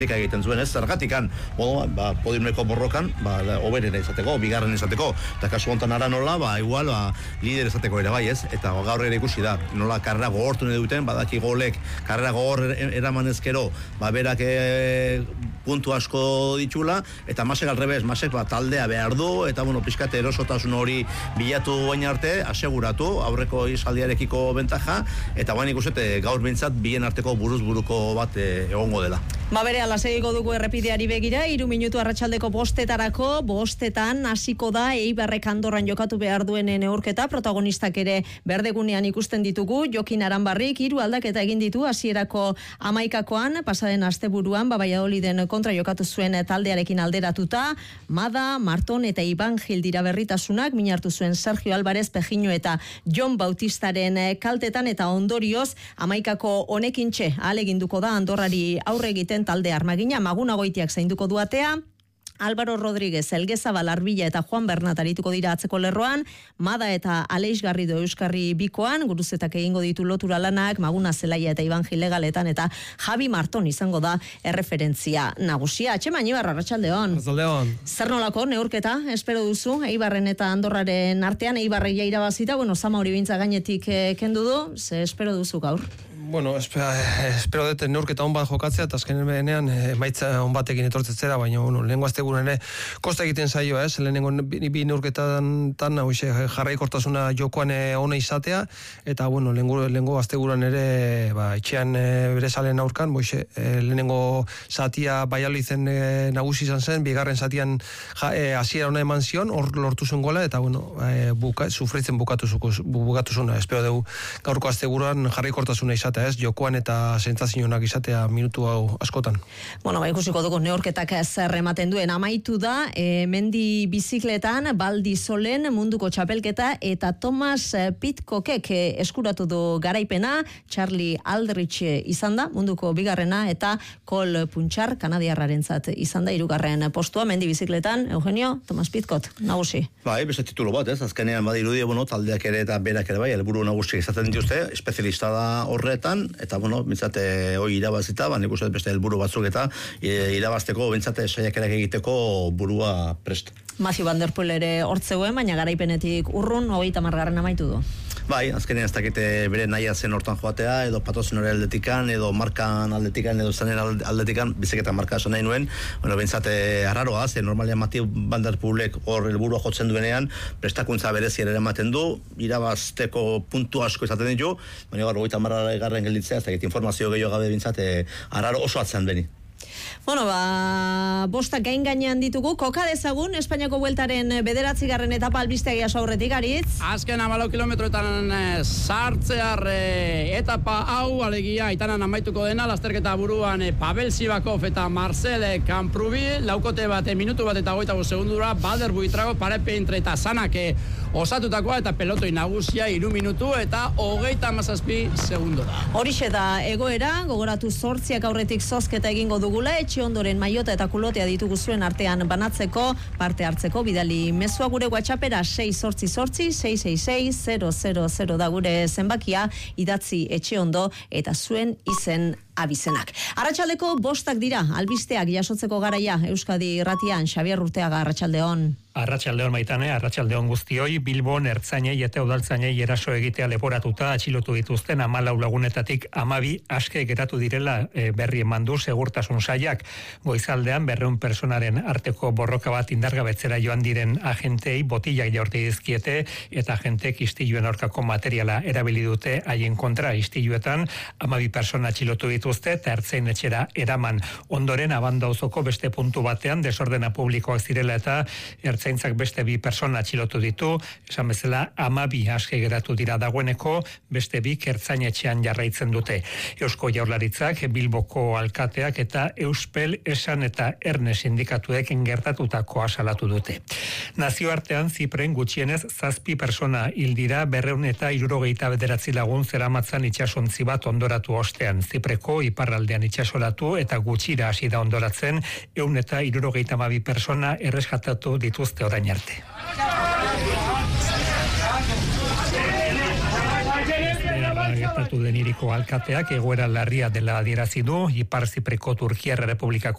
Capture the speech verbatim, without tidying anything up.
egiten zuen, ez, zergatikan, bueno, ba, podiumeko borrokan, ba, oberen izateko, bigarren izateko, eta kasu hontan ara nola, ba, igual, ba, lider izateko ere bai, ez, eta gaur ere ikusi da, nola karrera gogortu nahi duten, badaki golek, karrera gogor eraman ezkero, ba, berak e, puntu asko ditxula, eta Masek alrebez, Masek, ba, taldea behar du, eta, bueno, pixkate erosotasun hori bilatu baina arte, aseguratu, aurreko izaldiarekiko bentaja, eta baina ikusete, gaur bintzat, bien arteko buruz buruko bat e, egongo dela. Ba bere, ala segiko dugu errepideari begira, hiru minutu arratsaldeko bostetarako, bostetan hasiko da Eibarrek Andorran jokatu behar duen neurketa, protagonistak ere berdegunean ikusten ditugu, Jokin Aranbarrik hiru aldaketa egin ditu hasierako hamaikakoan, pasaden asteburuan, ba Valladoliden kontra jokatu zuen taldearekin alderatuta, Mada, Marton eta Iban Gil dira berritasunak, min hartu zuen Sergio Álvarez, Pejino eta Jon Bautistaren kaltetan, eta ondorioz, hamaikako honekintxe ahaleginduko da Andorrari aurre egiten talde armagina, Maguna Goitiak zainduko duatea, Álvaro Rodríguez, Elgezabal Arbilla eta Juan Bernat arituko dira atzeko lerroan, Mada eta Aleix Garrido Euskarri bikoan, guruzetak egingo ditu lotura lanak, Maguna Zelaia eta Iban Gilegaletan, eta Javi Marton izango da erreferentzia nagusia. Atxeman, Ibar, arratsaldeon. Arratsaldeon. Zer nolako neurketa, espero duzu, Eibarren eta Andorraren artean, Eibarreia irabazita, bueno, Zama hori bintza gainetik eh, kendu du, ze espero duzu gaur? Bueno, espero, espero dut neurketa hon bat jokatzea, eta azken benean emaitza hon batekin etortzetzera, baina bueno, lehenko azteguren ere kosta egiten zaio, ez? Lehenengo bi, bi neurketan tan jarraikortasuna jokoan ona izatea, eta bueno, lehenko, lehenko azteguran ere ba, etxean bere salen aurkan, boixe, lehenengo zatia Baializen nagusi izan zen, bigarren zatian hasiera ona eman zion, hor lortu zuen gola, eta bueno, buka, sufritzen bukatu, bukatu zuna. Espero dugu gaurko azteguran jarraikortasuna izatea, ez, jokoan eta sentsazioak izatea minutu hau askotan. Bueno, ba, ikusiko dugu neurketak zer ematen duen. Amaitu da, e, mendi bizikletan, Baldi Solen munduko txapelketa, eta Thomas Pitcockek eskuratu du garaipena, Charlie Aldrich izan da, munduko bigarrena, eta Cole Punchar, kanadiarrarentzat izan da, hirugarren postua, mendi bizikletan, Eugenio, Thomas Pitcock, nagusi. Bai, beste titulu bat, ez, azkenean badirudi, bueno, taldeak ere eta berak ere bai, helburu nagusi izaten dituzte, espezialista da horretan, eta bueno, bintzate hoi irabazita, ba, nik uste beste helburu batzuk eta irabazteko, bintzate saiakerak egiteko burua prest. Matthew Van Der Poel ere hortzegoen, baina garaipenetik urrun, hogeita hamargarren amaitu du. Bai, azkenean ez dakite bere nahia zen hortan joatea, edo patozen hori aldetikan, edo markan aldetikan, edo zanen aldetikan, bizeketan marka esan nahi nuen, bueno, bintzate arraroa, ze normalean Matthew Van Der Poelek hor helburua jotzen duenean, prestakuntza bereziera ere ematen du, irabazteko puntu asko izaten ditu, baina gaur hogeita hamargarren gelditzea, ez dakit informazio gehiago gabe bintzate arraro oso atzean beni. Bueno, ba, bostak gain gainean ditugu, koka dezagun, Espainiako bueltaren bederatzigarren etapa albistegia aurretik, Aritz? Azken hamalau kilometroetan sartzear etapa hau, alegia, itanan amaituko dena, lasterketa buruan Pavel Sivakov eta Marcel Camprubi, laukote bat, minutu bat eta hogeita bost segundura, Bader Buitrago, Parepeintre eta Sanak osatutakoa, eta pelotoi nagusia, hiru minutu eta hogeita hamazazpi segundura. Horixe da egoera, gogoratu zortziak aurretik zozketa egingo dugula, etxe ondoren maiota eta kulotea ditugu zuen artean banatzeko, parte hartzeko, bidali mezua gure WhatsAppera sei zortzi zortzi, sei sei sei, zero zero zero da gure zenbakia, idatzi etxe ondo eta zuen izen abizenak. Arratsaldeko bostak dira, albisteak jasotzeko garaia, Euskadi Irratian, Xabier Urteaga, arratsaldeon. Arratsaldeon Maitane, arratsaldeon guztioi, Bilbon ertzainei eta udaltzainei eraso egitea leporatuta atxilotu dituzten hamalau lagunetatik hamabi aske geratu direla e, berri emandu segurtasun sailak. Goizaldean berrehun personaren arteko borroka bat indargabetzera joan diren agentei botillak jaurti dizkiete eta agentek istiluen aurkako materiala erabili dute haien kontra. Istiluetan hamabi persona atxilotu dituzte eta ertzain etxera eraman. Ondoren Abanda auzoko beste puntu batean desordena publikoak zirela eta ertzaintzak beste bi persona atxilotu ditu, esan bezala hamabi aske geratu dira dagoeneko, beste bi ertzain etxean jarraitzen dute. Eusko Jaurlaritzak, Bilboko alkateak eta Euspel esan eta Erne sindikatuek gertatutakoa salatu dute. Nazioartean Zipren gutxienez zazpi persona hil dira, berrehun eta hirurogeita bederatzi lagun zeramatzan itsasontzi bat ondoratu ostean. Zipreko iparraldean itsasolatu eta gutxira hasi da ondoratzen, ehun eta hirurogeita hamabi persona erreskatatu dituzte orain arte. artatu den hiriko alkateak egoera larria dela adierazi du, Ipar Zipreko Turkiar Errepublikako